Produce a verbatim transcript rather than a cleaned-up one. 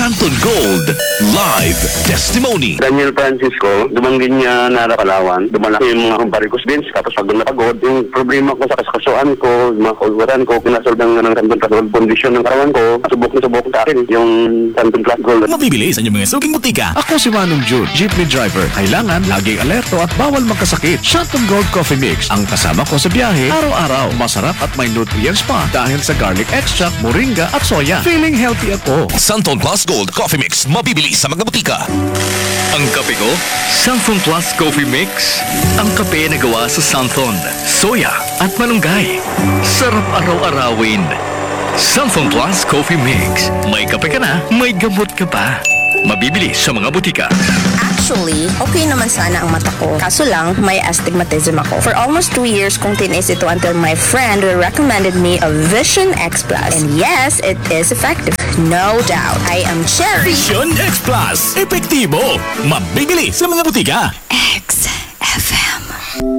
Santon Gold Live Testimony. Daniel Francisco, dumanggin niya Nara Palawan. Dumalaki yung mga varicose veins. Tapos pag napagod, yung problema ko sa kaskasuan ko, yung mga kulwaran ko, kinasolve ng, ng Santon Plus Gold condition ng katawan ko, subok na subok sa akin yung Santon Plus Gold. Mabibili sa inyong mga suking butika. Ako si Manong June, jeepney driver. Kailangan laging alerto at bawal magkasakit. Santon Gold Coffee Mix ang kasama ko sa biyahe araw-araw. Masarap at may nutrients pa dahil sa garlic extract, moringa at soya. Feeling healthy ako. Santon Plus Gold Coffee Mix. Mabibili sa mga butika. Ang kape ko, Santon Plus Coffee Mix. Ang kape na gawa sa Santon, soya at malunggay. Sarap araw-arawin. Santon Plus Coffee Mix. May kape ka na, may gamot ka pa. Mabibili sa mga butika. Actually, okay naman sana ang mata ko. Kaso lang, may astigmatism ako. For almost two years kong tinis ito until my friend recommended me a Vision X Plus. And yes, it is effective. No doubt. I am Cherry. Vision X Plus. Epektibo. Mabibili sa mga butika.